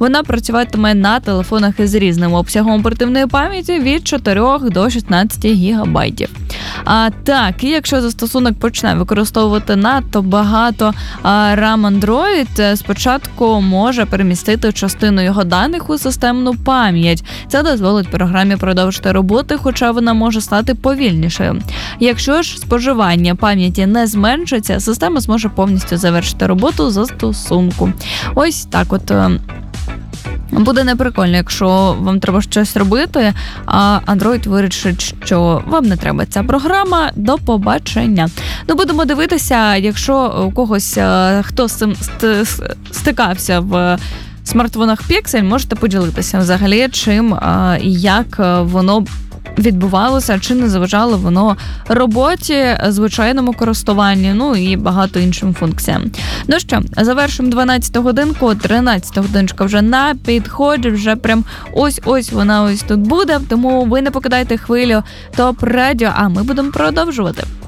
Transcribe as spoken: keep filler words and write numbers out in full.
Вона працюватиме на телефонах із різним обсягом оперативної пам'яті від чотирьох до шістнадцяти гігабайтів. А так, і якщо застосунок почне використовувати надто багато а, RAM Android, спочатку може перемістити частину його даних у системну пам'ять. Це дозволить програмі продовжити роботи, хоча вона може стати повільнішою. Якщо ж споживання пам'яті не зменшиться, система зможе повністю завершити роботу застосунку. Ось так от. Буде неприкольно, якщо вам треба щось робити, а Android вирішить, що вам не треба ця програма. До побачення. Ну, будемо дивитися, якщо у когось, хто з цим стикався в смартфонах Pixel, можете поділитися взагалі, чим і як воно відбувалося, чи не заважало воно роботі, звичайному користуванню, ну і багато іншим функціям. Ну що, завершимо дванадцяту годинку, тринадцята годиночка вже на підході, вже прям ось-ось вона ось тут буде, тому ви не покидайте хвилю Топ Радіо, а ми будемо продовжувати.